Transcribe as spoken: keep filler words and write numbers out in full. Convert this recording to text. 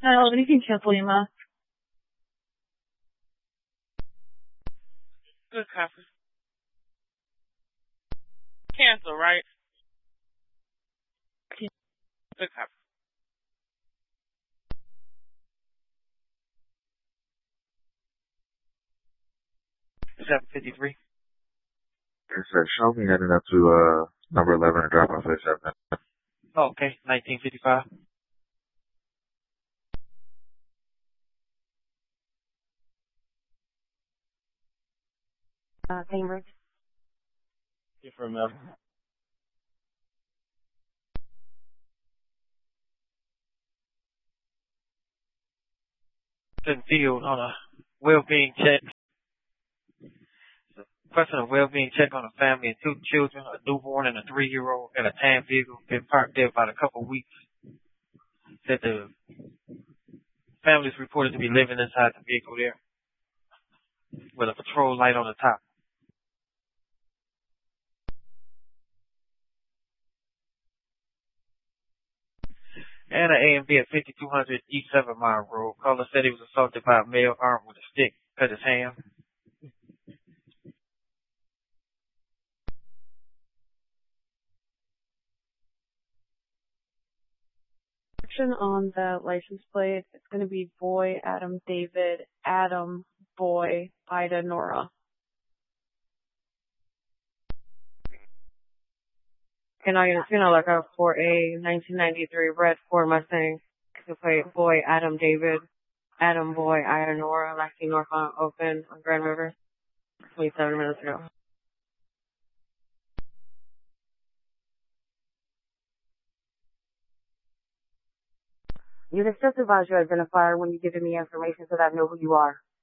Kyle, you can cancel Emma. Good copy. Cancel, right? Good copy. seven fifty-three. Yes, sir. Show me heading up to uh number eleven and drop off at seven. Oh, okay. nineteen fifty-five. Uh, Cambridge. Different level. Field on a well-being check. Question of well-being check on a family and two children, a newborn and a three-year-old, in a tan vehicle, been parked there about a couple of weeks. Said the families reported to be living inside the vehicle there with a patrol light on the top. And an A and B at fifty-two hundred East seven Mile Road. Caller said he was assaulted by a male armed with a stick, cut his hand. On the license plate, it's going to be Boy, Adam, David, Adam, Boy, Ida, Nora. And I, it's going to look out for a nineteen ninety-three red Ford Mustang. To play Boy, Adam, David, Adam, Boy, Ida, Nora, Lexi, Norfolk, Open, on Grand River, twenty-seven minutes ago. You can still provide your identifier when you give me information so that I know who you are.